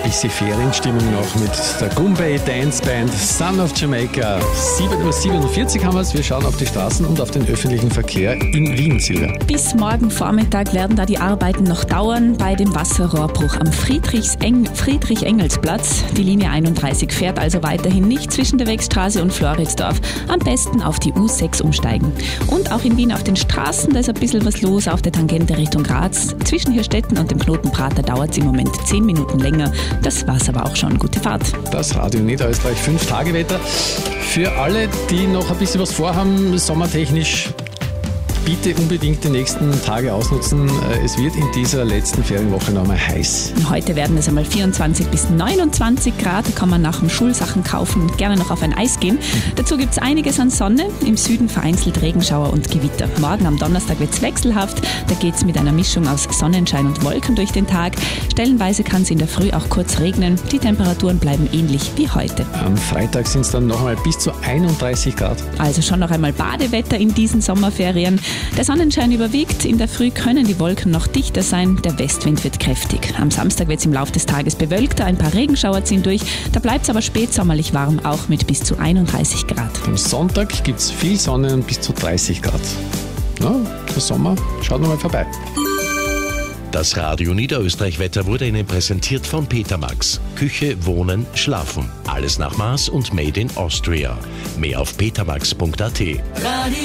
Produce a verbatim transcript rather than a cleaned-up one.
bisschen Ferienstimmung noch mit der Goombay Dance Band Son of Jamaica. sieben Uhr siebenundvierzig haben wir es. Wir schauen auf die Straßen und auf den öffentlichen Verkehr in Wien, Silvia. Bis morgen Vormittag werden da die Arbeiten noch dauern bei dem Wasserrohrbruch am Friedrichseng- Friedrich-Engels-Platz. Die Linie einunddreißig fährt also weiterhin nicht zwischen der Wegstraße und Floridsdorf. Am besten auf die U sechs umsteigen. Und auch in Wien auf den Straßen, da ist ein bisschen was los auf der Tangente Richtung Graz. Zwischen Hirstetten und dem Knoten Prater dauert es im Moment zehn Minuten länger. Das war's aber auch schon. Gute Fahrt. Das Radio Niederösterreich fünf Tage Wetter. Für alle, die noch ein bisschen was vorhaben, sommertechnisch, bitte unbedingt die nächsten Tage ausnutzen. Es wird in dieser letzten Ferienwoche noch einmal heiß. Heute werden es einmal vierundzwanzig bis neunundzwanzig Grad. Da kann man nach dem Schulsachen kaufen und gerne noch auf ein Eis gehen. Dazu gibt es einiges an Sonne. Im Süden vereinzelt Regenschauer und Gewitter. Morgen am Donnerstag wird es wechselhaft. Da geht es mit einer Mischung aus Sonnenschein und Wolken durch den Tag. Stellenweise kann es in der Früh auch kurz regnen. Die Temperaturen bleiben ähnlich wie heute. Am Freitag sind es dann noch einmal bis zu einunddreißig Grad. Also schon noch einmal Badewetter in diesen Sommerferien. Der Sonnenschein überwiegt, in der Früh können die Wolken noch dichter sein, der Westwind wird kräftig. Am Samstag wird es im Laufe des Tages bewölkter, ein paar Regenschauer ziehen durch, da bleibt es aber spätsommerlich warm, auch mit bis zu einunddreißig Grad. Am Sonntag gibt es viel Sonne und bis zu dreißig Grad. Ja, der Sommer schaut noch mal vorbei. Das Radio Niederösterreich-Wetter wurde Ihnen präsentiert von Petermax. Küche, Wohnen, Schlafen. Alles nach Maß und Made in Austria. Mehr auf petermax punkt at.